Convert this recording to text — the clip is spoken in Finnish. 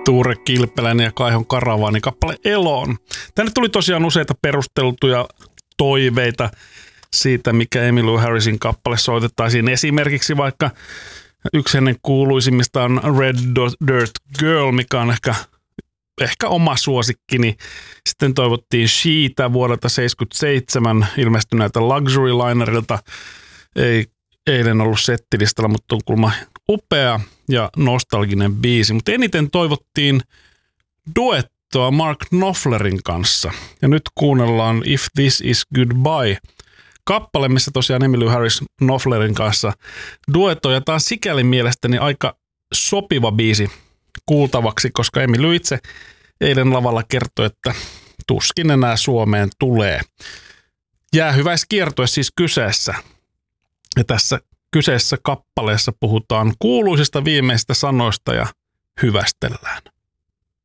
Tuure Kilpeläinen ja Kaihon Karavaani kappale Eloon. Tänne tuli tosiaan useita perusteltuja toiveita siitä, mikä Emmylou Harrisin kappale soitettaisiin. Esimerkiksi vaikka yksi hänen kuuluisimmista on Red Dirt Girl, mikä on ehkä oma suosikkini. Sitten toivottiin Sheeta vuodelta 1977 ilmestyneeltä Luxury Linerilta. Ei eilen ollut settilistalla, mutta on kuulemma upea ja nostalginen biisi. Mutta eniten toivottiin duettoa Mark Knopflerin kanssa. Ja nyt kuunnellaan If This Is Goodbye kappale, missä tosiaan Emmylou Harris Knopflerin kanssa duettoja. Tämä on sikäli mielestäni aika sopiva biisi kuultavaksi, koska Emmylou itse eilen lavalla kertoi, että tuskin enää Suomeen tulee. Jäähyväiskiertue siis kyseessä. Ja tässä kyseessä kappaleessa puhutaan kuuluisista viimeisistä sanoista ja hyvästellään.